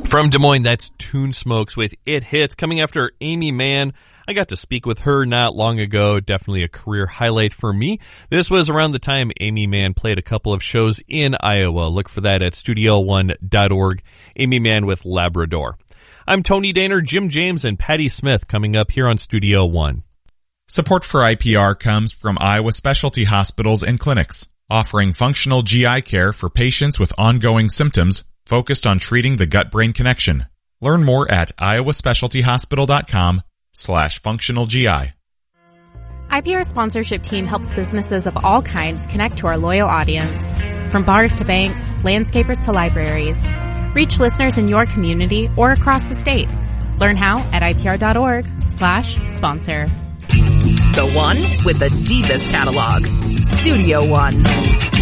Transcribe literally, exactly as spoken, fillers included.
From Des Moines, that's Tune Smokes with It Hits. Coming after Aimee Mann. I got to speak with her not long ago. Definitely a career highlight for me. This was around the time Aimee Mann played a couple of shows in Iowa. Look for that at studio one dot org. Aimee Mann with Labrador. I'm Tony Daner, Jim James, and Patty Smith coming up here on Studio One. Support for I P R comes from Iowa Specialty Hospitals and Clinics, offering functional G I care for patients with ongoing symptoms focused on treating the gut-brain connection. Learn more at iowaspecialtyhospital.com slash functional GI. I P R sponsorship team helps businesses of all kinds connect to our loyal audience. From bars to banks, landscapers to libraries. Reach listeners in your community or across the state. Learn how at ipr.org slash sponsor. The one with the deepest catalog. Studio One.